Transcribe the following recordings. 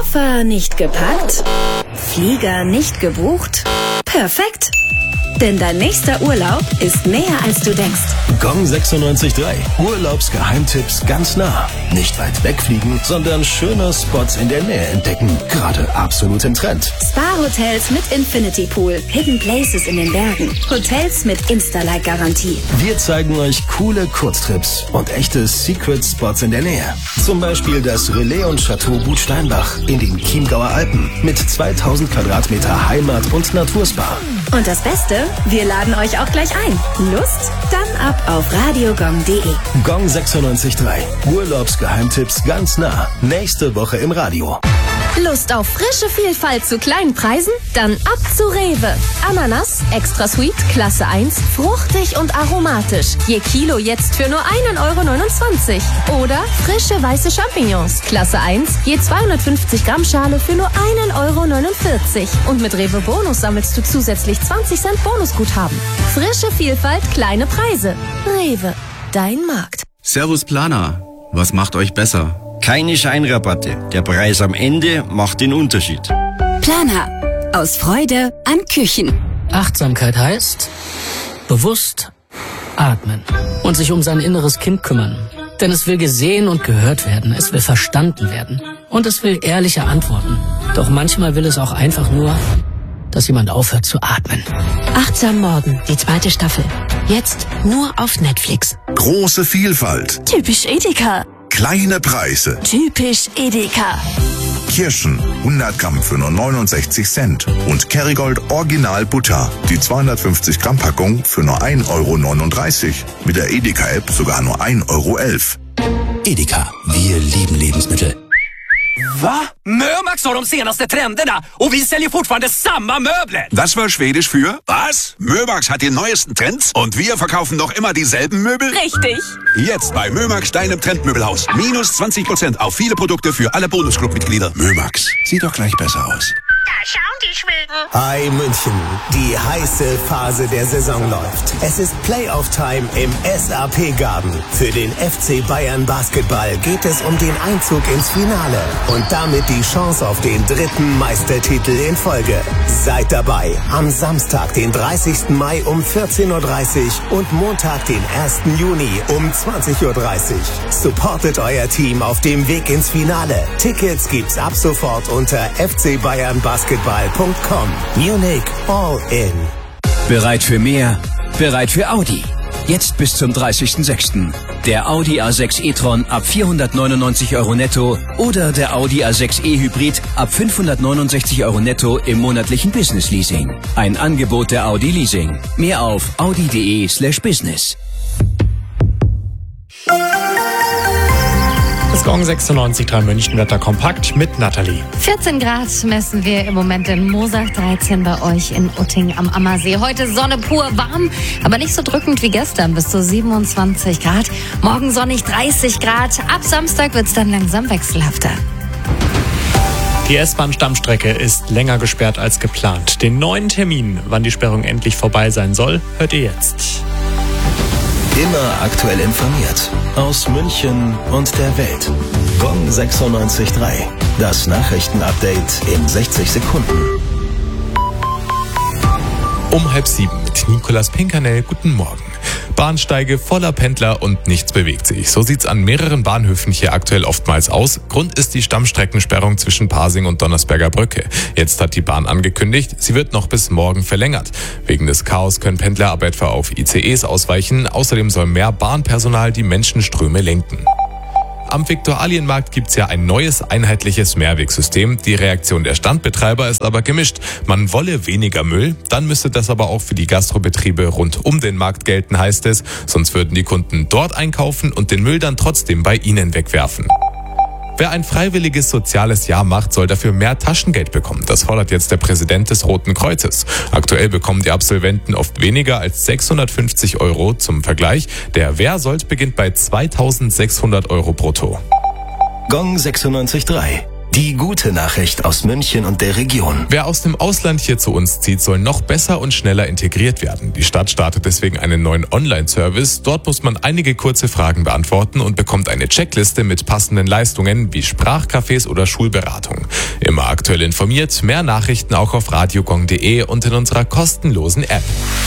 Koffer nicht gepackt? Flieger nicht gebucht? Perfekt! Denn dein nächster Urlaub ist näher, als du denkst. Gong 96.3. Urlaubsgeheimtipps ganz nah. Nicht weit wegfliegen, sondern schöne Spots in der Nähe entdecken. Gerade absolut im Trend. Spa-Hotels mit Infinity Pool, Hidden Places in den Bergen, Hotels mit Insta-Like-Garantie. Wir zeigen euch coole Kurztrips und echte Secret-Spots in der Nähe. Zum Beispiel das Relais und Chateau Gut Steinbach in den Chiemgauer Alpen mit 2000 Quadratmeter Heimat- und Naturspa. Und das Beste, wir laden euch auch gleich ein. Lust? Dann ab auf radiogong.de. Gong 96.3. Urlaubsgeheimtipps ganz nah. Nächste Woche im Radio. Lust auf frische Vielfalt zu kleinen Preisen? Dann ab zu Rewe. Ananas, extra sweet, Klasse 1, fruchtig und aromatisch. Je Kilo jetzt für nur 1,29 €. Oder frische weiße Champignons, Klasse 1, je 250 Gramm Schale für nur 1,49 €. Und mit Rewe Bonus sammelst du zusätzlich 20 Cent Bonusguthaben. Frische Vielfalt, kleine Preise. Rewe, dein Markt. Servus Planer, was macht euch besser? Keine Scheinrabatte. Der Preis am Ende macht den Unterschied. Planer. Aus Freude an Küchen. Achtsamkeit heißt bewusst atmen und sich um sein inneres Kind kümmern. Denn es will gesehen und gehört werden. Es will verstanden werden. Und es will ehrliche Antworten. Doch manchmal will es auch einfach nur, dass jemand aufhört zu atmen. Achtsam Morgen, die 2. Staffel. Jetzt nur auf Netflix. Große Vielfalt. Typisch Edeka. Kleine Preise. Typisch Edeka. Kirschen, 100 Gramm für nur 69 Cent. Und Kerrygold Original Butter, die 250 Gramm Packung für nur 1,39 €. Mit der Edeka-App sogar nur 1,11 €. Edeka, wir lieben Lebensmittel. Va? Mömax har de senaste trenderna och vi säljer fortfarande samma möbler. Das war Schwedisch für was? Mömax hat die neuesten Trends und wir verkaufen noch immer dieselben Möbel? Richtig. Jetzt bei Mömax, deinem Trendmöbelhaus. Minus 20% auf viele Produkte für alle Bonusclub-Mitglieder. Mömax, sieht doch gleich besser aus. Da schauen die Schweden. Hi München, die heiße Phase der Saison läuft. Es ist Playoff-Time im SAP-Garden. Für den FC Bayern Basketball geht es um den Einzug ins Finale und damit die Chance auf den 3. Meistertitel in Folge. Seid dabei am Samstag, den 30. Mai um 14:30 Uhr und Montag, den 1. Juni um 20:30 Uhr. Supportet euer Team auf dem Weg ins Finale. Tickets gibt's ab sofort unter fcbayernbasketball.com. Munich All In. Bereit für mehr? Bereit für Audi. Jetzt bis zum 30.06. Der Audi A6 e-tron ab 499 € netto oder der Audi A6 e-Hybrid ab 569 € netto im monatlichen Business Leasing. Ein Angebot der Audi Leasing. Mehr auf audi.de/business. Das Gong 96.3 München Wetter kompakt mit Nathalie. 14 Grad messen wir im Moment in Moosach, 13 bei euch in Utting am Ammersee. Heute Sonne pur, warm, aber nicht so drückend wie gestern, bis zu 27 Grad. Morgen sonnig 30 Grad. Ab Samstag wird's dann langsam wechselhafter. Die S-Bahn-Stammstrecke ist länger gesperrt als geplant. Den neuen Termin, wann die Sperrung endlich vorbei sein soll, hört ihr jetzt. Immer aktuell informiert. Aus München und der Welt. Gong 96.3. Das Nachrichtenupdate in 60 Sekunden. Um 6:30 mit Nicolas Pinkernell. Guten Morgen. Bahnsteige voller Pendler und nichts bewegt sich. So sieht's an mehreren Bahnhöfen hier aktuell oftmals aus. Grund ist die Stammstreckensperrung zwischen Pasing und Donnersberger Brücke. Jetzt hat die Bahn angekündigt, sie wird noch bis morgen verlängert. Wegen des Chaos können Pendler aber etwa auf ICEs ausweichen. Außerdem soll mehr Bahnpersonal die Menschenströme lenken. Am Viktualienmarkt gibt's ja ein neues einheitliches Mehrwegsystem. Die Reaktion der Standbetreiber ist aber gemischt. Man wolle weniger Müll, dann müsste das aber auch für die Gastrobetriebe rund um den Markt gelten, heißt es. Sonst würden die Kunden dort einkaufen und den Müll dann trotzdem bei ihnen wegwerfen. Wer ein freiwilliges soziales Jahr macht, soll dafür mehr Taschengeld bekommen. Das fordert jetzt der Präsident des Roten Kreuzes. Aktuell bekommen die Absolventen oft weniger als 650 €. Zum Vergleich, der Wehrsold beginnt bei 2.600 € brutto. Gong 96.3. Die gute Nachricht aus München und der Region. Wer aus dem Ausland hier zu uns zieht, soll noch besser und schneller integriert werden. Die Stadt startet deswegen einen neuen Online-Service. Dort muss man einige kurze Fragen beantworten und bekommt eine Checkliste mit passenden Leistungen wie Sprachcafés oder Schulberatung. Immer aktuell informiert, mehr Nachrichten auch auf radiogong.de und in unserer kostenlosen App.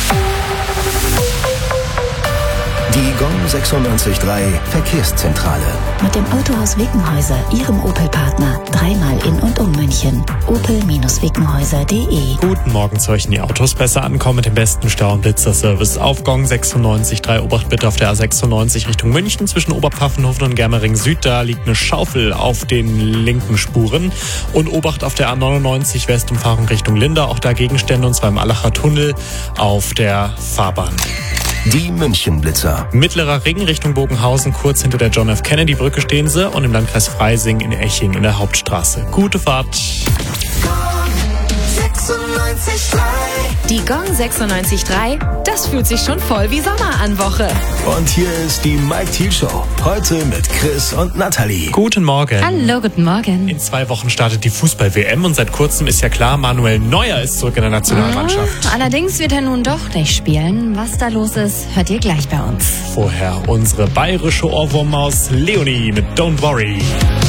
Die Gong 96.3 Verkehrszentrale. Mit dem Autohaus Wickenhäuser, Ihrem Opel-Partner. Dreimal in und um München. opel-wickenhäuser.de. Guten Morgen zu euch in die Autos. Besser ankommen mit dem besten Stau- und Blitzerservice. Auf Gong 96.3 Obacht bitte auf der A96 Richtung München. Zwischen Oberpfaffenhofen und Germering Süd. Da liegt eine Schaufel auf den linken Spuren. Und Obacht auf der A99 Westumfahrung Richtung Linda. Auch da Gegenstände, und zwar im Allacher Tunnel auf der Fahrbahn. Die München-Blitzer. Mittlerer Ring Richtung Bogenhausen, kurz hinter der John F. Kennedy-Brücke stehen sie, und im Landkreis Freising in Eching in der Hauptstraße. Gute Fahrt. Die Gong 96.3, das fühlt sich schon voll wie Sommer an Woche. Und hier ist die Mike Thiel Show. Heute mit Chris und Nathalie. Guten Morgen. Hallo, guten Morgen. In 2 Wochen startet die Fußball-WM und seit kurzem ist ja klar, Manuel Neuer ist zurück in der Nationalmannschaft. Allerdings wird er nun doch nicht spielen. Was da los ist, hört ihr gleich bei uns. Vorher unsere bayerische Ohrwurmmaus Leonie mit Don't Worry.